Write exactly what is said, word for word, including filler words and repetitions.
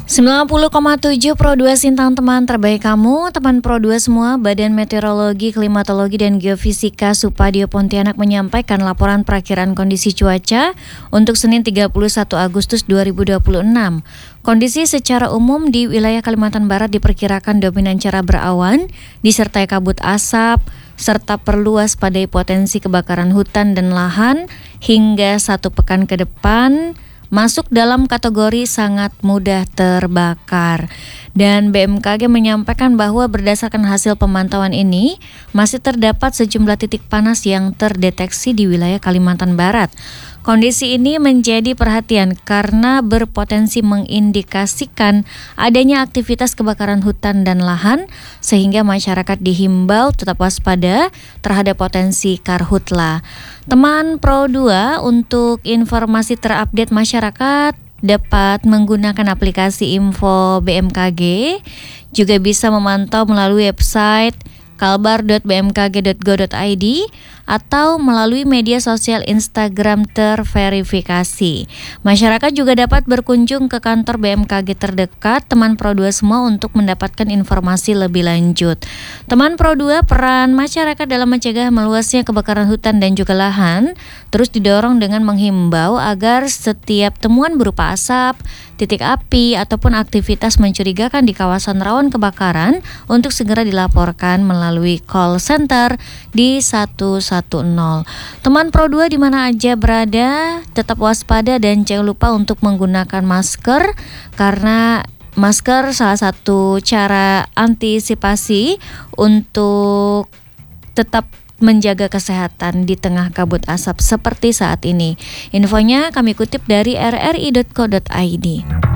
sembilan puluh koma tujuh Pro dua Sintang, teman terbaik kamu. Teman Pro dua semua, Badan Meteorologi, Klimatologi, dan Geofisika Supadio Pontianak menyampaikan laporan perakhiran kondisi cuaca untuk Senin tiga puluh satu Agustus dua ribu dua puluh enam. Kondisi secara umum di wilayah Kalimantan Barat diperkirakan dominan cerah berawan, disertai kabut asap, serta perlu waspadai potensi kebakaran hutan dan lahan hingga satu pekan ke depan masuk dalam kategori sangat mudah terbakar. Dan B M K G menyampaikan bahwa berdasarkan hasil pemantauan ini masih terdapat sejumlah titik panas yang terdeteksi di wilayah Kalimantan Barat. Kondisi ini menjadi perhatian karena berpotensi mengindikasikan adanya aktivitas kebakaran hutan dan lahan, sehingga masyarakat dihimbau tetap waspada terhadap potensi karhutla. Teman Pro dua, untuk informasi terupdate masyarakat dapat menggunakan aplikasi Info B M K G, juga bisa memantau melalui website kalbar dot b m k g dot go dot i d atau melalui media sosial Instagram terverifikasi. Masyarakat juga dapat berkunjung ke kantor B M K G terdekat, teman Pro dua semua, untuk mendapatkan informasi lebih lanjut. Teman Pro dua, peran masyarakat dalam mencegah meluasnya kebakaran hutan dan juga lahan terus didorong dengan menghimbau agar setiap temuan berupa asap, titik api, ataupun aktivitas mencurigakan di kawasan rawan kebakaran untuk segera dilaporkan melalui call center di satu satu nol. Teman Pro dua di mana aja berada, tetap waspada dan jangan lupa untuk menggunakan masker, karena masker salah satu cara antisipasi untuk tetap menjaga kesehatan di tengah kabut asap seperti saat ini. Infonya kami kutip dari r r i dot co dot i d.